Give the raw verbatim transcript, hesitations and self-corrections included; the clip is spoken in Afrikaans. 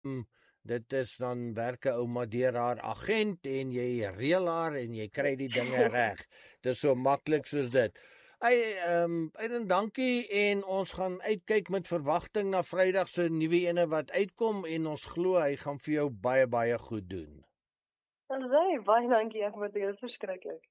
um, dit is dan werk 'n ouma deur haar agent en jy reël haar en jy kry die dinge reg. Dis so maklik soos dit. Hey, um, en dankie en ons gaan uitkyk met verwagting na Vrydag se nuwe ene wat uitkom en ons glo hy gaan vir jou baie baie goed doen. Alright, baie dankie, ek waardeer dit verskriklik.